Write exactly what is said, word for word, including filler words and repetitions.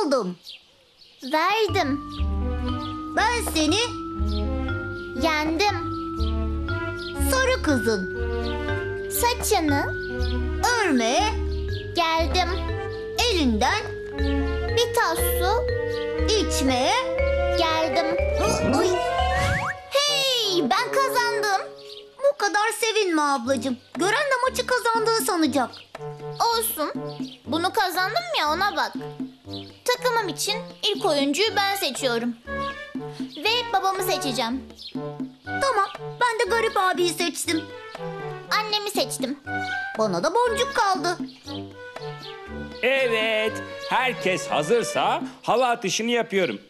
aldım. Verdim. Ben seni Yendim. sarı kızın Saçını örmeye geldim. elinden Bir tas su içmeye. geldim. Ay. Hey, ben kazandım. Bu kadar sevinme ablacığım. Gören de maçı kazandığını sanacak. Olsun. Bunu kazandım ya, ona bak. Takımım için ilk oyuncuyu ben seçiyorum. Ve babamı seçeceğim. Tamam, ben de garip abiyi seçtim. Annemi seçtim. Bana da boncuk kaldı. Evet, herkes hazırsa hava atışını yapıyorum.